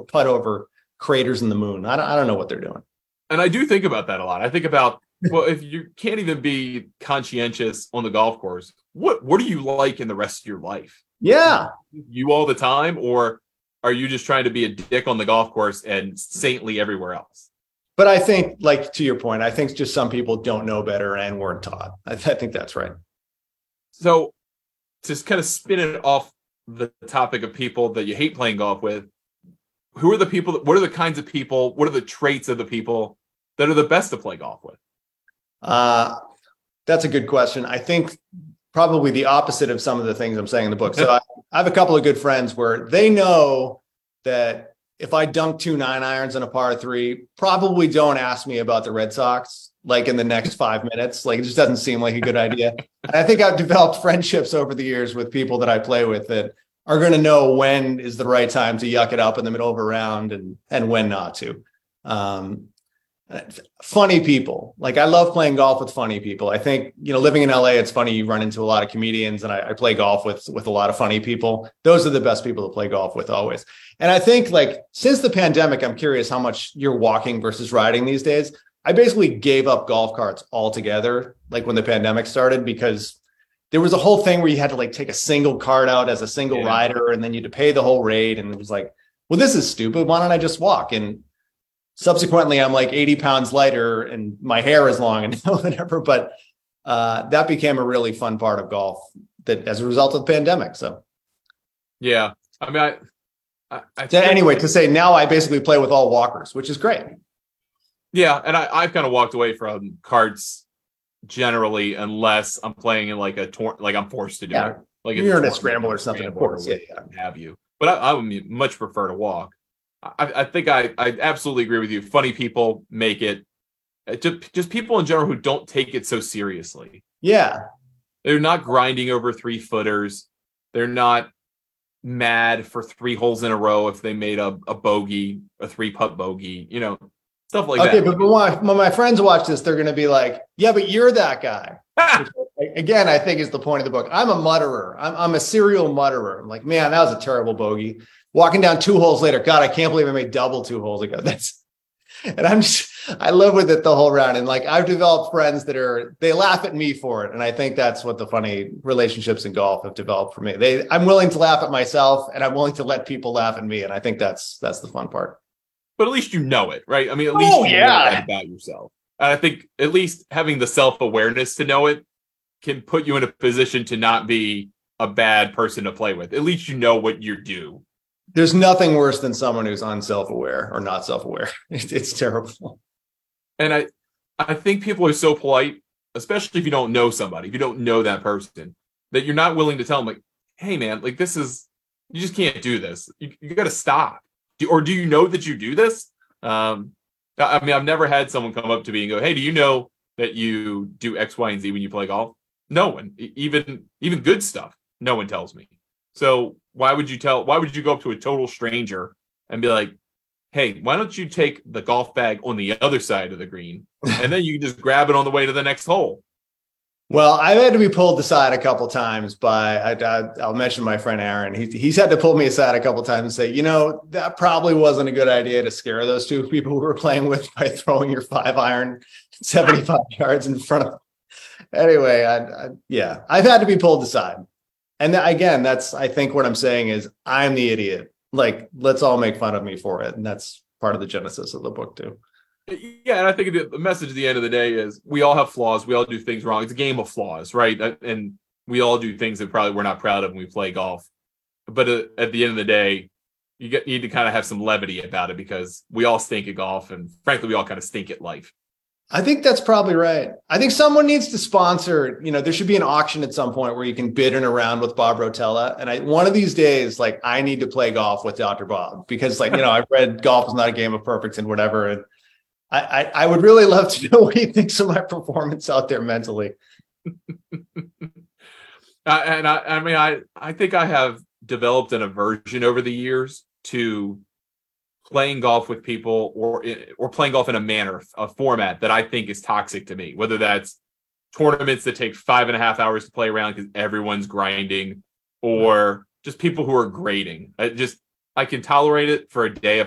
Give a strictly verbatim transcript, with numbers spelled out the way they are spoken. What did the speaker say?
putt over craters in the moon. I don't, I don't know what they're doing. And I do think about that a lot. I think about, well, if you can't even be conscientious on the golf course, what what do you like in the rest of your life? Yeah. You all the time, or are you just trying to be a dick on the golf course and saintly everywhere else? But I think, like, to your point, I think just some people don't know better and weren't taught. I, I think that's right. So to kind of spin it off the topic of people that you hate playing golf with, who are the people that, what are the kinds of people, what are the traits of the people that are the best to play golf with? Uh, that's a good question. I think probably the opposite of some of the things I'm saying in the book. So I, I have a couple of good friends where they know that if I dunk two nine irons in a par three, probably don't ask me about the Red Sox, like in the next five minutes. Like, it just doesn't seem like a good idea. And I think I've developed friendships over the years with people that I play with that are going to know when is the right time to yuck it up in the middle of a round and, and when not to. Um, funny people. Like, I love playing golf with funny people. I think, you know, living in L A, it's funny. You run into a lot of comedians, and I, I play golf with, with a lot of funny people. Those are the best people to play golf with always. And I think, like, since the pandemic, I'm curious how much you're walking versus riding these days. I basically gave up golf carts altogether, like when the pandemic started, because there was a whole thing where you had to like take a single cart out as a single yeah. rider, and then you had to pay the whole rate. And it was like, well, this is stupid. Why don't I just walk? And subsequently, I'm like eighty pounds lighter and my hair is long and whatever. But uh, that became a really fun part of golf that as a result of the pandemic. So, yeah, I mean, I, I, I so anyway, to say now I basically play with all walkers, which is great. Yeah. And I, I've kind of walked away from carts generally, unless I'm playing in like a tour, like I'm forced to do yeah. it. Like you're in a scramble or something, of course. Yeah, yeah. Have you? But I, I would much prefer to walk. I, I think I, I absolutely agree with you. Funny people make it. Just, just people in general who don't take it so seriously. Yeah. They're not grinding over three footers. They're not mad for three holes in a row if they made a, a bogey, a three putt bogey, you know, stuff like okay, that. Okay, but when my, when my friends watch this, they're going to be like, yeah, but you're that guy. Which, again, I think is the point of the book. I'm a mutterer. I'm, I'm a serial mutterer. I'm like, man, that was a terrible bogey. Walking down two holes later, God, I can't believe I made double two holes ago. That's, and I'm just, I live with it the whole round. And like, I've developed friends that are, they laugh at me for it. And I think that's what the funny relationships in golf have developed for me. They, I'm willing to laugh at myself, and I'm willing to let people laugh at me. And I think that's, that's the fun part. But at least you know it, right? I mean, at least oh, you yeah. know that about yourself. And I think at least having the self-awareness to know it can put you in a position to not be a bad person to play with. At least you know what you do. There's nothing worse than someone who's unself-aware or not self-aware. It's terrible. And I, I think people are so polite, especially if you don't know somebody, if you don't know that person, that you're not willing to tell them, like, hey, man, like, this is, you just can't do this. You, you got to stop. Do, or do you know that you do this? Um, I mean, I've never had someone come up to me and go, hey, do you know that you do X, Y, and Z when you play golf? No one, even even good stuff, no one tells me. So why would you tell, why would you go up to a total stranger and be like, hey, why don't you take the golf bag on the other side of the green, and then you can just grab it on the way to the next hole? Well, I've had to be pulled aside a couple of times by, I, I, I'll mention my friend Aaron. He, he's had to pull me aside a couple of times and say, you know, that probably wasn't a good idea to scare those two people who were playing with by throwing your five iron seventy-five yards in front of them. Anyway, I, I, yeah, I've had to be pulled aside. And again, that's, I think what I'm saying is I'm the idiot. Like, let's all make fun of me for it. And that's part of the genesis of the book too. Yeah, and I think the message at the end of the day is we all have flaws. We all do things wrong. It's a game of flaws, right? And we all do things that probably we're not proud of when we play golf. But at the end of the day, you get, you need to kind of have some levity about it, because we all stink at golf, and frankly, we all kind of stink at life. I think that's probably right. I think someone needs to sponsor, you know, there should be an auction at some point where you can bid in a round with Bob Rotella. And I, one of these days, like, I need to play golf with Doctor Bob, because, like, you know, I've read Golf is Not a Game of Perfects and whatever. And I, I, I would really love to know what he thinks of my performance out there mentally. uh, and I, I mean, I, I think I have developed an aversion over the years to playing golf with people, or or playing golf in a manner, a format that I think is toxic to me, whether that's tournaments that take five and a half hours to play around because everyone's grinding, or just people who are grading. I just, I can tolerate it for a day if